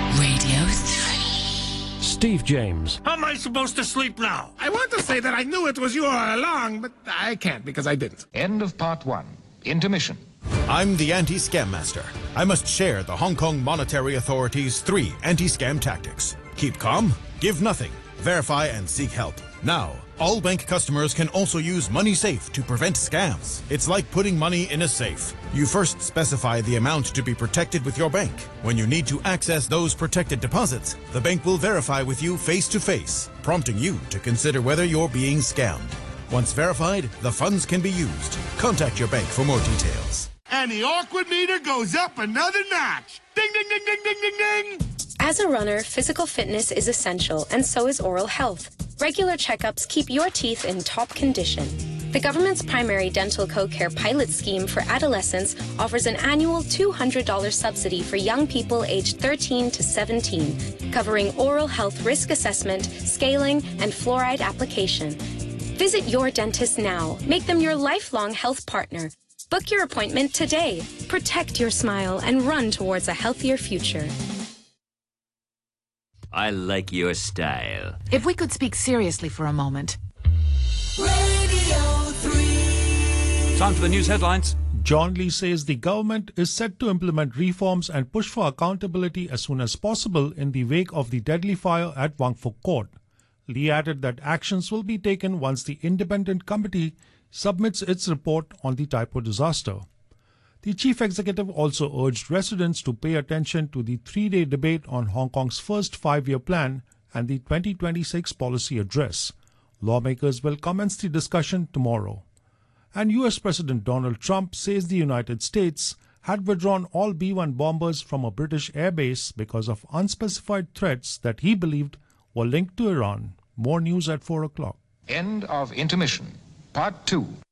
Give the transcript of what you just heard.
Radio 3. Steve James. How am I supposed to sleep now? I want to say that I knew it was you all along, but I can't because I didn't. End of part one. Intermission. I'm the anti-scam master. I must share the Hong Kong Monetary Authority's 3 anti-scam tactics. Keep calm, give nothing, verify and seek help. Now, all bank customers can also use MoneySafe to prevent scams. It's like putting money in a safe. You first specify the amount to be protected with your bank. When you need to access those protected deposits, the bank will verify with you face-to-face, prompting you to consider whether you're being scammed. Once verified, the funds can be used. Contact your bank for more details. And the awkward meter goes up another notch. Ding, ding, ding, ding, ding, ding, ding. As a runner, physical fitness is essential, and so is oral health. Regular checkups keep your teeth in top condition. The government's primary dental co-care pilot scheme for adolescents offers an annual $200 subsidy for young people aged 13 to 17, covering oral health risk assessment, scaling, and fluoride application. Visit your dentist now. Make them your lifelong health partner. Book your appointment today. Protect your smile and run towards a healthier future. I like your style. If we could speak seriously for a moment. Radio 3. Time for the news headlines. John Lee says the government is set to implement reforms and push for accountability as soon as possible in the wake of the deadly fire at Wang Fuk Court. Lee added that actions will be taken once the independent committee submits its report on the typo disaster. The chief executive also urged residents to pay attention to the 3-day debate on Hong Kong's first 5-year plan and the 2026 policy address. Lawmakers will commence the discussion tomorrow. And US President Donald Trump says the United States had withdrawn all B-1 bombers from a British airbase because of unspecified threats that he believed were linked to Iran. More news at 4 o'clock. End of intermission. Part 2.